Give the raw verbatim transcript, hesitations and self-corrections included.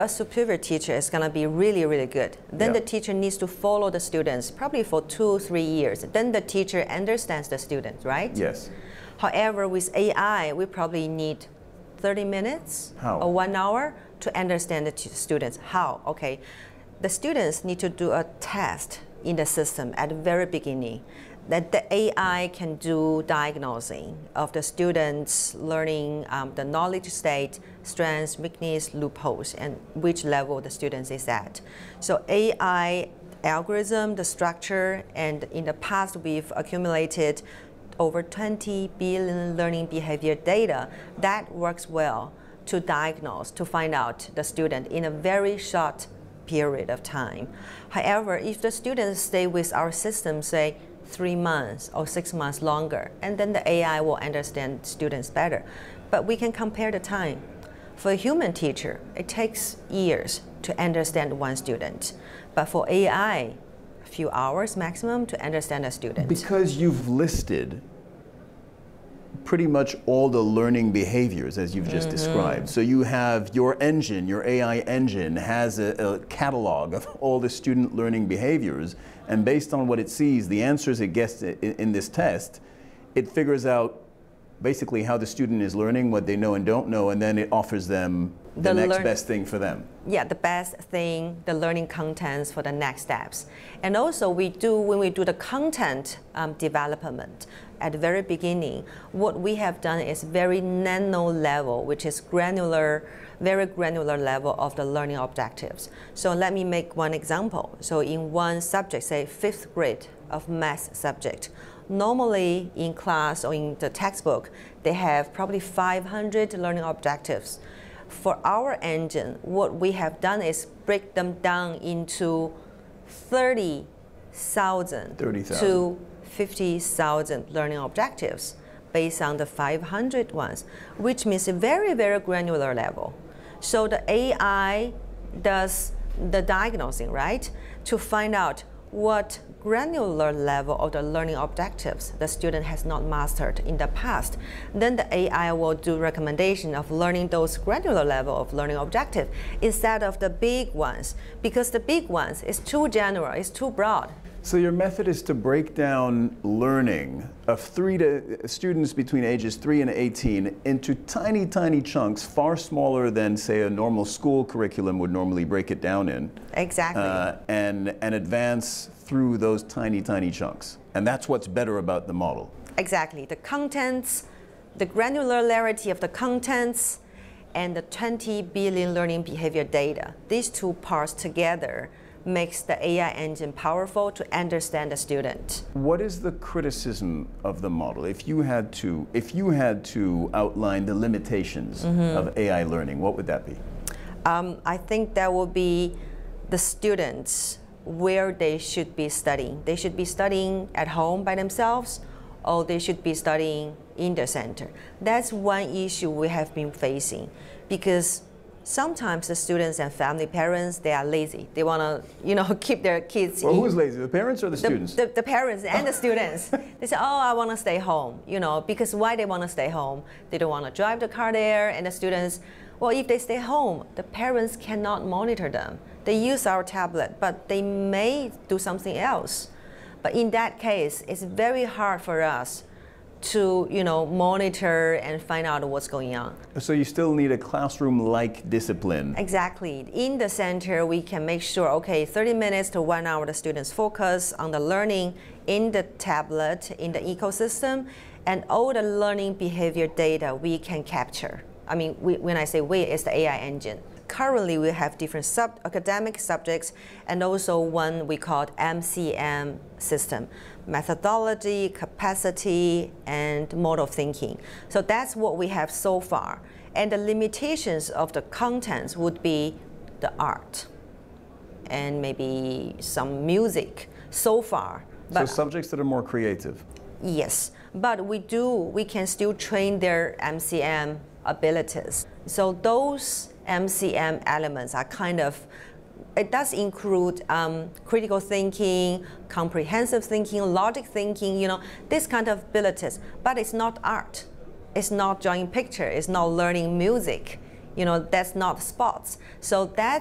A superior teacher is going to be really, really good. Then yeah. the teacher needs to follow the students probably for two, three years. Then the teacher understands the students, right? Yes. However, with A I, we probably need thirty minutes How? or one hour to understand the students. How? Okay. The students need to do a test in the system at the very beginning that the A I can do diagnosing of the students' learning, um, the knowledge state, strengths, weakness, loopholes, and which level the students is at. So A I algorithm, the structure, and in the past we've accumulated over twenty billion learning behavior data that works well to diagnose, to find out the student in a very short period of time. However, if the students stay with our system, say, three months or six months longer, and then the A I will understand students better. But we can compare the time. For a human teacher, it takes years to understand one student. But for A I, a few hours maximum to understand a student. Because you've listed pretty much all the learning behaviors as you've just mm-hmm. described. So you have your engine, your A I engine has a, a catalog of all the student learning behaviors, and based on what it sees, the answers it gets in, in this test, it figures out basically how the student is learning, what they know and don't know, and then it offers them the, the next best thing for them. Yeah, the best thing, the learning contents for the next steps. And also we do, when we do the content um, development, at the very beginning, what we have done is very nano level, which is granular, very granular level of the learning objectives. So let me make one example. So in one subject, say fifth grade of math subject, normally in class or in the textbook, they have probably five hundred learning objectives. For our engine, what we have done is break them down into thirty thousand to fifty thousand learning objectives based on the five hundred ones, which means a very, very granular level. So the A I does the diagnosing, right, to find out what granular level of the learning objectives the student has not mastered in the past. Then the A I will do recommendation of learning those granular level of learning objective instead of the big ones, because the big ones is too general, it's too broad. So your method is to break down learning of three to students between ages three and eighteen into tiny, tiny chunks, far smaller than, say, a normal school curriculum would normally break it down in. Exactly. Uh, and, and advance through those tiny, tiny chunks. And that's what's better about the model. Exactly. The contents, the granularity of the contents, and the twenty billion learning behavior data. These two parts together makes the A I engine powerful to understand the student. What is the criticism of the model? If you had to, if you had to outline the limitations mm-hmm. of A I learning, what would that be? Um, I think that will be the students where they should be studying. They should be studying at home by themselves, or they should be studying in the center. That's one issue we have been facing, because sometimes the students and family parents, they are lazy. They want to, you know, keep their kids. Well, in. Who's lazy, the parents or the, the students? The, the parents and the students. They say, oh, I want to stay home, you know, because why they want to stay home? They don't want to drive the car there, and the students, well, if they stay home, the parents cannot monitor them. They use our tablet, but they may do something else. But in that case, it's very hard for us to, you know, monitor and find out what's going on. So you still need a classroom-like discipline. Exactly. In the center, we can make sure, okay, thirty minutes to one hour, the students focus on the learning in the tablet, in the ecosystem, and all the learning behavior data we can capture. I mean, we, when I say we, it's the A I engine. Currently, we have different sub academic subjects and also one we call M C M system, methodology, capacity, and model thinking. So that's what we have so far. And the limitations of the contents would be the art and maybe some music so far. But so subjects that are more creative. Yes, but we do, we can still train their M C M abilities. So those M C M elements are kind of, it does include um, critical thinking, comprehensive thinking, logic thinking, you know, this kind of abilities, but it's not art. It's not drawing picture, it's not learning music. you know, that's not spots. So that